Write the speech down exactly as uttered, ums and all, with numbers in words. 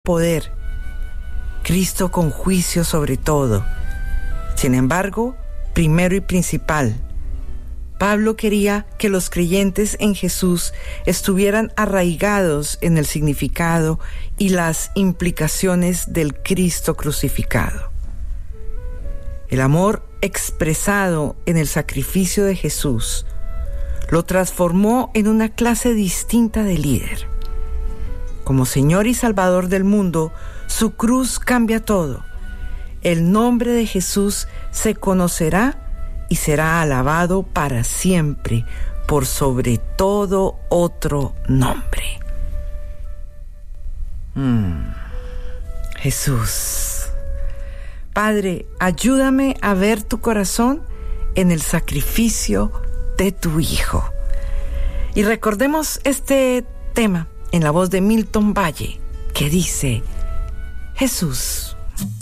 poder, Cristo con juicio sobre todo. Sin embargo, primero y principal, Pablo quería que los creyentes en Jesús estuvieran arraigados en el significado y las implicaciones del Cristo crucificado. El amor expresado en el sacrificio de Jesús lo transformó en una clase distinta de líder. Como Señor y Salvador del mundo, su cruz cambia todo. El nombre de Jesús se conocerá y será alabado para siempre por sobre todo otro nombre. Mm. Jesús. Padre, ayúdame a ver tu corazón en el sacrificio de tu Hijo. Y recordemos este tema en la voz de Milton Valle, que dice: Jesús.